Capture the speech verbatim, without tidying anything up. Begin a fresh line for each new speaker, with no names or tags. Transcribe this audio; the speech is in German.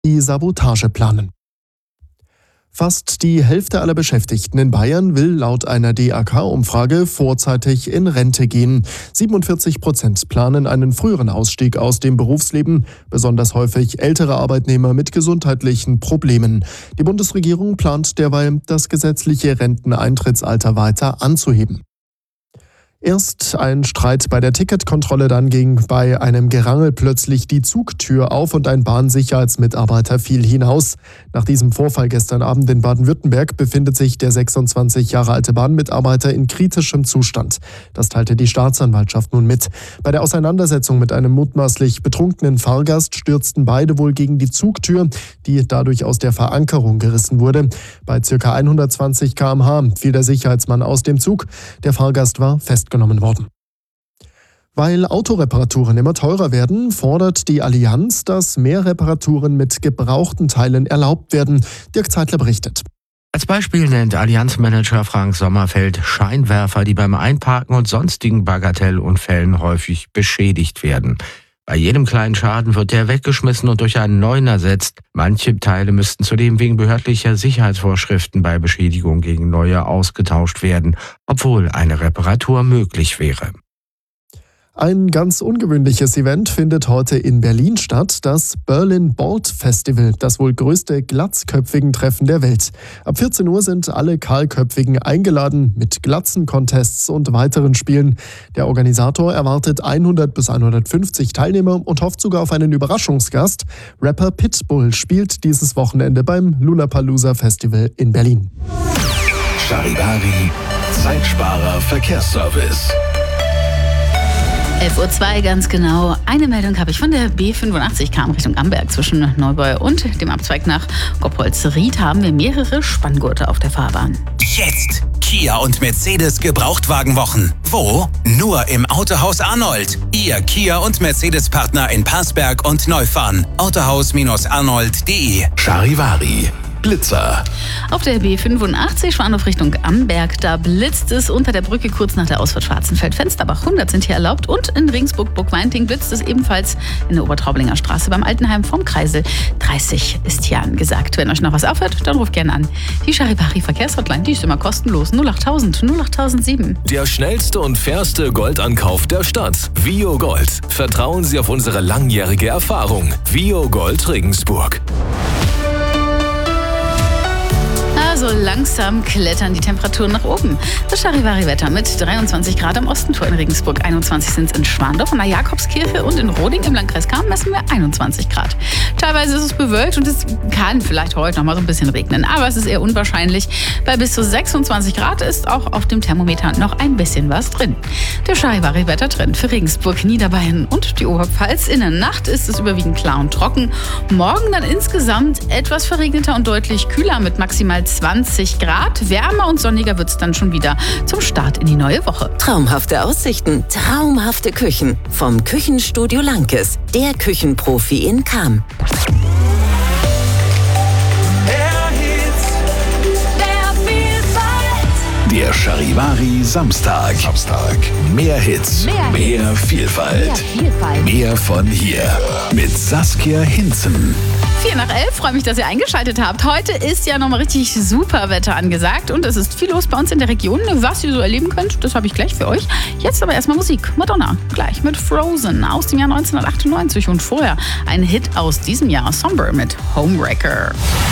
die Sabotage planen. Fast die Hälfte aller Beschäftigten in Bayern will laut einer D A K-Umfrage vorzeitig in Rente gehen. siebenundvierzig Prozent planen einen früheren Ausstieg aus dem Berufsleben, besonders häufig ältere Arbeitnehmer mit gesundheitlichen Problemen. Die Bundesregierung plant derweil, das gesetzliche Renteneintrittsalter weiter anzuheben. Erst ein Streit bei der Ticketkontrolle, dann ging bei einem Gerangel plötzlich die Zugtür auf und ein Bahnsicherheitsmitarbeiter fiel hinaus. Nach diesem Vorfall gestern Abend in Baden-Württemberg befindet sich der sechsundzwanzig Jahre alte Bahnmitarbeiter in kritischem Zustand. Das teilte die Staatsanwaltschaft nun mit. Bei der Auseinandersetzung mit einem mutmaßlich betrunkenen Fahrgast stürzten beide wohl gegen die Zugtür, die dadurch aus der Verankerung gerissen wurde. Bei ca. hundertzwanzig Kilometer pro Stunde fiel der Sicherheitsmann aus dem Zug. Der Fahrgast war festgenommen worden. Weil Autoreparaturen immer teurer werden, fordert die Allianz, dass mehr Reparaturen mit gebrauchten Teilen erlaubt werden. Dirk Zeitler berichtet.
Als Beispiel nennt Allianz-Manager Frank Sommerfeld Scheinwerfer, die beim Einparken und sonstigen Bagatellunfällen häufig beschädigt werden. Bei jedem kleinen Schaden wird der weggeschmissen und durch einen neuen ersetzt. Manche Teile müssten zudem wegen behördlicher Sicherheitsvorschriften bei Beschädigung gegen neue ausgetauscht werden, obwohl eine Reparatur möglich wäre.
Ein ganz ungewöhnliches Event findet heute in Berlin statt, das Berlin Bold Festival, das wohl größte glatzköpfigen Treffen der Welt. Ab vierzehn Uhr sind alle Kahlköpfigen eingeladen mit Glatzen-Contests und weiteren Spielen. Der Organisator erwartet hundert bis hundertfünfzig Teilnehmer und hofft sogar auf einen Überraschungsgast. Rapper Pitbull spielt dieses Wochenende beim Lollapalooza Festival in Berlin.
Charivari, Zeitsparer Verkehrsservice.
elf Uhr zwei ganz genau. Eine Meldung habe ich von der B fünfundachtzig, kam Richtung Amberg. Zwischen Neubau und dem Abzweig nach Goppholz-Ried haben wir mehrere Spanngurte auf der Fahrbahn.
Jetzt Kia und Mercedes Gebrauchtwagenwochen. Wo? Nur im Autohaus Arnold. Ihr Kia und Mercedes-Partner in Passberg und Neufahren. autohaus arnold punkt de.
Charivari, Blitzer.
Auf der B fünfundachtzig Schwanhof Richtung Amberg, da blitzt es unter der Brücke kurz nach der Ausfahrt Schwarzenfeld-Fensterbach. hundert sind hier erlaubt und in Ringsburg-Burgweinting blitzt es ebenfalls in der Obertraublinger Straße beim Altenheim vom Kreisel. dreißig ist hier angesagt. Wenn euch noch was auffällt, dann ruft gerne an. Die Charivari Verkehrshotline, die ist immer kostenlos. null achttausend null achttausendsieben.
Der schnellste und fairste Goldankauf der Stadt. Vio Gold. Vertrauen Sie auf unsere langjährige Erfahrung. Vio Gold Regensburg.
So langsam klettern die Temperaturen nach oben. Das Charivari-Wetter mit dreiundzwanzig Grad am Ostentor in Regensburg, einundzwanzig sind es in Schwandorf, an der Jakobskirche und in Roding im Landkreis Cham messen wir einundzwanzig Grad. Teilweise ist es bewölkt und es kann vielleicht heute noch mal so ein bisschen regnen, aber es ist eher unwahrscheinlich. Bei bis zu sechsundzwanzig Grad ist auch auf dem Thermometer noch ein bisschen was drin. Der Charivari-Wettertrend für Regensburg, Niederbayern und die Oberpfalz. In der Nacht ist es überwiegend klar und trocken. Morgen dann insgesamt etwas verregneter und deutlich kühler mit maximal zwanzig Grad. Wärmer und sonniger wird es dann schon wieder zum Start in die neue Woche.
Traumhafte Aussichten, traumhafte Küchen. Vom Küchenstudio Lankes, der Küchenprofi in Cham.
Der Charivari Samstag. Samstag. Mehr Hits, mehr, mehr Vielfalt.
Mehr Vielfalt.
Mehr von hier. Mit Saskia Hinzen.
vier nach elf, freue mich, dass ihr eingeschaltet habt. Heute ist ja nochmal richtig super Wetter angesagt und es ist viel los bei uns in der Region. Was ihr so erleben könnt, das habe ich gleich für euch. Jetzt aber erstmal Musik. Madonna, gleich mit Frozen aus dem Jahr neunzehnhundertachtundneunzig und vorher ein Hit aus diesem Jahr, Somber mit Homewrecker.